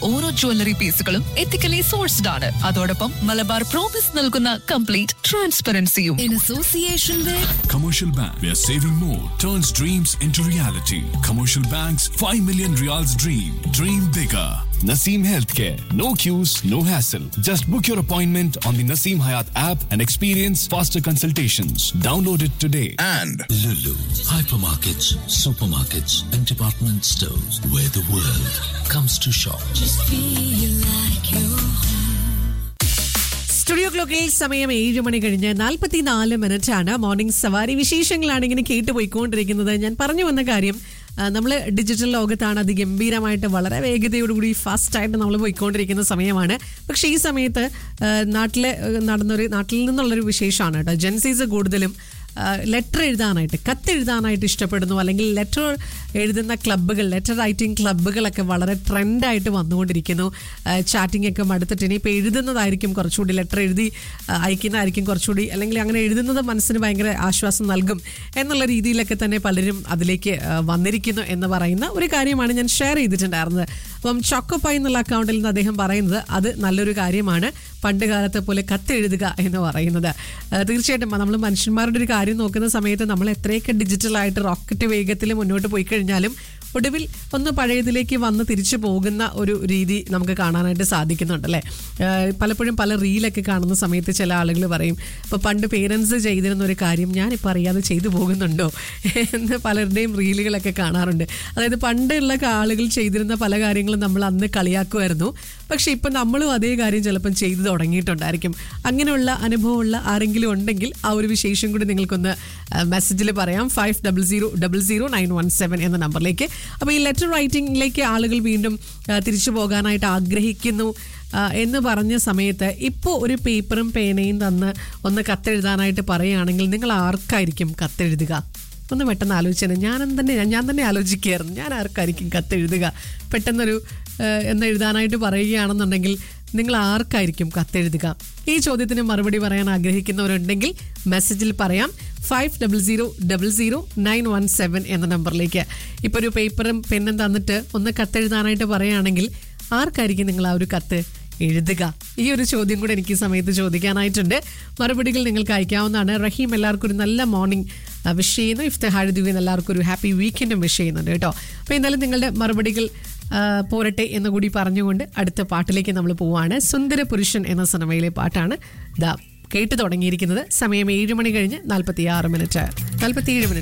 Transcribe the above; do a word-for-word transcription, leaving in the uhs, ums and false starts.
ഓരോ ജ്വല്ലറി പീസുകളും ethically sourced ആണ്. അതോടൊപ്പം മലബാർ പ്രോമിസ് നൽകുന്ന complete ട്രാൻസ്പെറൻസിയും. In association with Commercial Bank, where saving more turns dreams into reality. Commercial Bank's five million Riyals dream. Dream bigger. Naseem Healthcare. No queues, no hassle. Just book your appointment on the Naseem Hayat app and experience faster consultations. Download it today. And Lulu, hypermarkets, supermarkets, and department stores where the world comes to shop. Just feel like you're studio ക്ലോക്കിൽ സമയം ഏഴ് മണി കഴിഞ്ഞ് നാൽപ്പത്തിനാല് minute ആണ്. Morning സവാരി വിശേഷങ്ങളാണ് ഇങ്ങനെ കേട്ട് പോയിക്കൊണ്ടിരിക്കുന്നത്. ഞാൻ പറഞ്ഞു വന്ന കാര്യം, നമ്മൾ ഡിജിറ്റൽ ലോകത്താണ് അതിഗംഭീരമായിട്ട് വളരെ വേഗതയോടുകൂടി ഫാസ്റ്റായിട്ട് നമ്മൾ പോയിക്കൊണ്ടിരിക്കുന്ന സമയമാണ്. പക്ഷേ ഈ സമയത്ത് നാട്ടിൽ നടന്നൊരു നാട്ടിൽ നിന്നുള്ളൊരു വിശേഷമാണ് കേട്ടോ. ജെൻസീസ് കൂടുതലും ലെറ്റർ എഴുതാനായിട്ട് കത്തെഴുതാനായിട്ട് ഇഷ്ടപ്പെടുന്നു. അല്ലെങ്കിൽ ലെറ്റർ എഴുതുന്ന ക്ലബ്ബുകൾ, ലെറ്റർ റൈറ്റിംഗ് ക്ലബ്ബുകളൊക്കെ വളരെ ട്രെൻഡായിട്ട് വന്നുകൊണ്ടിരിക്കുന്നു. ചാറ്റിംഗ് ഒക്കെ മടുത്തിട്ട് ഇനിയിപ്പോൾ എഴുതുന്നതായിരിക്കും കുറച്ചുകൂടി, ലെറ്റർ എഴുതി അയക്കുന്നതായിരിക്കും കുറച്ചുകൂടി, അല്ലെങ്കിൽ അങ്ങനെ എഴുതുന്നത് മനസ്സിന് ഭയങ്കര ആശ്വാസം നൽകും എന്നുള്ള രീതിയിലൊക്കെ തന്നെ പലരും അതിലേക്ക് വന്നിരിക്കുന്നു എന്ന് പറയുന്ന ഒരു കാര്യമാണ് ഞാൻ ഷെയർ ചെയ്തിട്ടുണ്ടായിരുന്നത്. അപ്പം ചോക്കോപ്പൈ എന്നുള്ള അക്കൗണ്ടിൽ നിന്ന് അദ്ദേഹം പറയുന്നത് അത് നല്ലൊരു കാര്യമാണ്, പണ്ട് കാലത്തെ പോലെ കത്തെഴുതുക എന്ന് പറയുന്നത്. തീർച്ചയായിട്ടും നമ്മൾ മനുഷ്യന്മാരുടെ ഒരു കാര്യം നോക്കുന്ന സമയത്ത് നമ്മൾ എത്രയൊക്കെ ഡിജിറ്റലായിട്ട് റോക്കറ്റ് വേഗത്തിൽ മുന്നോട്ട് പോയി കഴിഞ്ഞാലും ഒടുവിൽ ഒന്ന് പഴയതിലേക്ക് വന്ന് തിരിച്ചു പോകുന്ന ഒരു രീതി നമുക്ക് കാണാനായിട്ട് സാധിക്കുന്നുണ്ട് അല്ലേ. പലപ്പോഴും പല റീലൊക്കെ കാണുന്ന സമയത്ത് ചില ആളുകൾ പറയും, ഇപ്പോൾ പണ്ട് പേരൻസ് ചെയ്തിരുന്ന ഒരു കാര്യം ഞാനിപ്പോൾ അറിയാതെ ചെയ്തു പോകുന്നുണ്ടോ എന്ന് പലരുടെയും റീലുകളൊക്കെ കാണാറുണ്ട്. അതായത് പണ്ടുള്ള ആളുകൾ ചെയ്തിരുന്ന പല കാര്യങ്ങളും നമ്മൾ അന്ന് കളിയാക്കുമായിരുന്നു, പക്ഷേ ഇപ്പം നമ്മളും അതേ കാര്യം ചിലപ്പം ചെയ്തു തുടങ്ങിയിട്ടുണ്ടായിരിക്കും. അങ്ങനെയുള്ള അനുഭവമുള്ള ആരെങ്കിലും ഉണ്ടെങ്കിൽ ആ ഒരു വിശേഷം കൂടി നിങ്ങൾക്കൊന്ന് മെസ്സേജിൽ പറയാം. Five double zero double zero nine one seven എന്ന നമ്പറിലേക്ക്. അപ്പോൾ ഈ ലെറ്റർ റൈറ്റിംഗിലേക്ക് ആളുകൾ വീണ്ടും തിരിച്ചു പോകാനായിട്ട് ആഗ്രഹിക്കുന്നു എന്ന് പറഞ്ഞ സമയത്ത് ഇപ്പോൾ ഒരു പേപ്പറും പേനയും തന്ന് ഒന്ന് കത്തെഴുതാനായിട്ട് പറയുകയാണെങ്കിൽ നിങ്ങൾ ആർക്കായിരിക്കും കത്തെഴുതുക? ഒന്ന് പെട്ടെന്ന് ആലോചിച്ചത്. ഞാൻ തന്നെ ഞാൻ തന്നെ ആലോചിക്കുകയായിരുന്നു, ഞാൻ ആർക്കായിരിക്കും കത്തെഴുതുക? പെട്ടെന്നൊരു എന്ന് എഴുതാനായിട്ട് പറയുകയാണെന്നുണ്ടെങ്കിൽ നിങ്ങൾ ആർക്കായിരിക്കും കത്തെഴുതുക? ഈ ചോദ്യത്തിന് മറുപടി പറയാൻ ആഗ്രഹിക്കുന്നവരുണ്ടെങ്കിൽ മെസ്സേജിൽ പറയാം. Five double zero double zero nine one seven എന്ന നമ്പറിലേക്ക്. ഇപ്പോൾ ഒരു പേപ്പറും പെന്നും തന്നിട്ട് ഒന്ന് കത്തെഴുതാനായിട്ട് പറയുകയാണെങ്കിൽ ആർക്കായിരിക്കും നിങ്ങൾ ആ ഒരു കത്ത് എഴുതുക? ഈ ഒരു ചോദ്യം കൂടെ എനിക്ക് ഈ സമയത്ത് ചോദിക്കാനായിട്ടുണ്ട്. മറുപടികൾ നിങ്ങൾക്ക് അയക്കാവുന്നതാണ്. റഹീം എല്ലാവർക്കും ഒരു നല്ല മോർണിംഗ് വിഷ് ചെയ്യുന്നു. ഇഫ്തിഹാർ ദിവ്യൻ എല്ലാവർക്കും ഒരു ഹാപ്പി വീക്കെൻഡും വിഷ് ചെയ്യുന്നുണ്ട് കേട്ടോ. അപ്പോൾ എന്തായാലും നിങ്ങളുടെ മറുപടികൾ പോരട്ടെ എന്ന് കൂടി പറഞ്ഞുകൊണ്ട് അടുത്ത പാട്ടിലേക്ക് നമ്മൾ പോവാണ്. സുന്ദര പുരുഷൻ എന്ന സിനിമയിലെ പാട്ടാണ് ദാ കേട്ടു തുടങ്ങിയിരിക്കുന്നത്. സമയം ഏഴ് മണി കഴിഞ്ഞ് നാൽപ്പത്തി ആറ് മിനിറ്റ് നാൽപ്പത്തിയേഴ് മിനിറ്റ്